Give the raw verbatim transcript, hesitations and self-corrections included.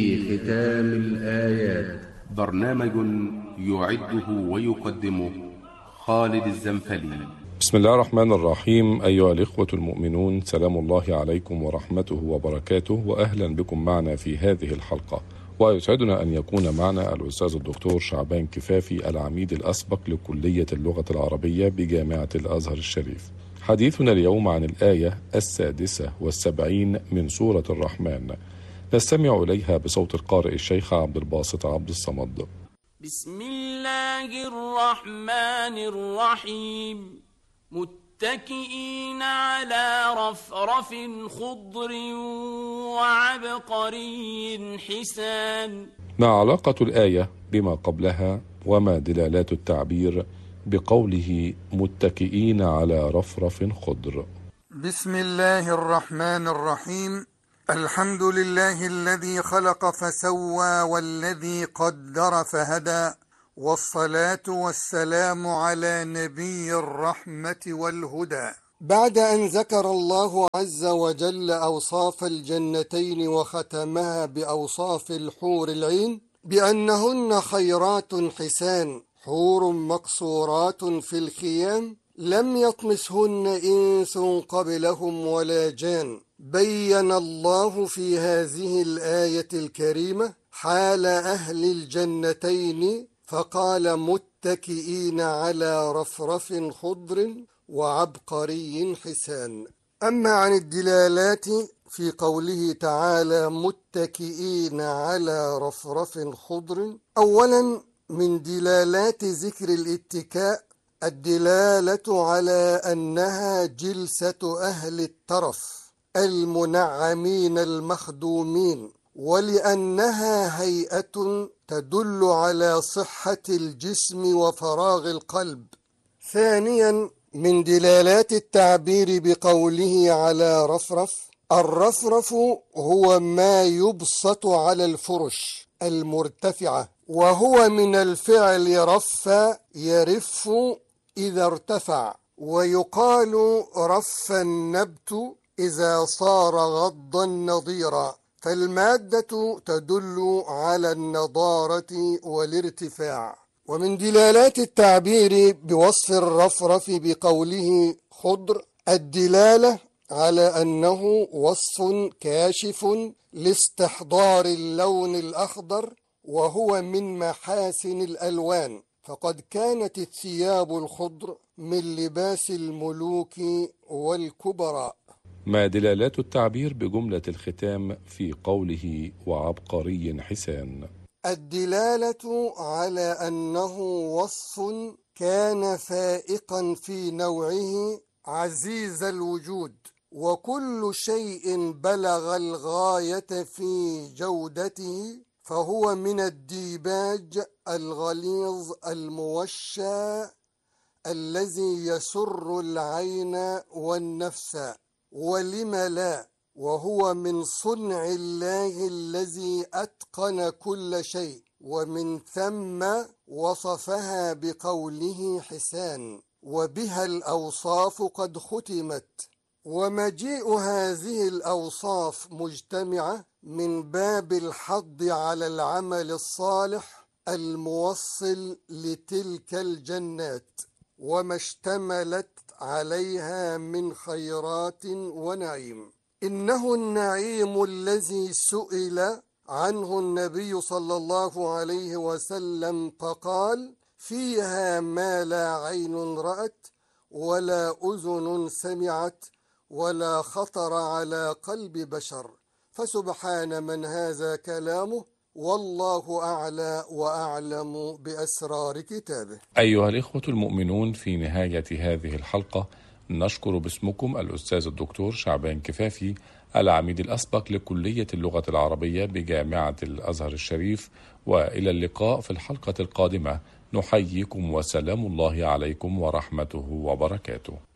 ختام الآيات. برنامج يعده ويقدمه خالد الزنفلي. بسم الله الرحمن الرحيم. أيها الإخوة المؤمنون، سلام الله عليكم ورحمته وبركاته، وأهلا بكم معنا في هذه الحلقة. ويسعدنا أن يكون معنا الأستاذ الدكتور شعبان كفافي، العميد الأسبق لكلية اللغة العربية بجامعة الأزهر الشريف. حديثنا اليوم عن الآية السادسة والسبعين من سورة الرحمن، نستمع إليها بصوت القارئ الشيخ عبد الباسط عبد الصمد. بسم الله الرحمن الرحيم. متكئين على رفرف خضر وعبقري حسان. ما علاقة الآية بما قبلها، وما دلالات التعبير بقوله متكئين على رفرف خضر؟ بسم الله الرحمن الرحيم. الحمد لله الذي خلق فسوى والذي قدر فهدى، والصلاة والسلام على نبي الرحمة والهدى. بعد أن ذكر الله عز وجل أوصاف الجنتين وختمها بأوصاف الحور العين بأنهن خيرات حسان، حور مقصورات في الخيام لم يطمسهن إنس قبلهم ولا جان، بين الله في هذه الآية الكريمة حال أهل الجنتين فقال متكئين على رفرف خضر وعبقري حسان. أما عن الدلالات في قوله تعالى متكئين على رفرف خضر، أولا من دلالات ذكر الاتكاء الدلالة على أنها جلسة أهل الترف المنعمين المخدومين، ولأنها هيئة تدل على صحة الجسم وفراغ القلب. ثانيا من دلالات التعبير بقوله على رفرف، الرفرف هو ما يبسط على الفرش المرتفعة، وهو من الفعل رف يرف إذا ارتفع، ويقال رف النبت إذا صار غضا نضيرا، فالمادة تدل على النضارة والارتفاع. ومن دلالات التعبير بوصف الرفرف بقوله خضر الدلالة على أنه وصف كاشف لاستحضار اللون الأخضر، وهو من محاسن الألوان، فقد كانت الثياب الخضر من لباس الملوك والكبراء. ما دلالات التعبير بجملة الختام في قوله وعبقري حسان؟ الدلالة على أنه وصف كان فائقا في نوعه عزيز الوجود، وكل شيء بلغ الغاية في جودته فهو من الديباج الغليظ الموشى الذي يسر العين والنفس، ولم لا، وهو من صنع الله الذي أتقن كل شيء، ومن ثم وصفها بقوله حسان، وبها الأوصاف قد ختمت. ومجيء هذه الأوصاف مجتمعة من باب الحض على العمل الصالح الموصل لتلك الجنات وما اشتملت عليها من خيرات ونعيم. إنه النعيم الذي سئل عنه النبي صلى الله عليه وسلم فقال فيها ما لا عين رأت ولا أذن سمعت ولا خطر على قلب بشر، فسبحان من هذا كلامه، والله أعلى وأعلم بأسرار كتابه. أيها الإخوة المؤمنون، في نهاية هذه الحلقة نشكر باسمكم الأستاذ الدكتور شعبان كفافي، العميد الأسبق لكلية اللغة العربية بجامعة الأزهر الشريف، وإلى اللقاء في الحلقة القادمة. نحييكم وسلام الله عليكم ورحمته وبركاته.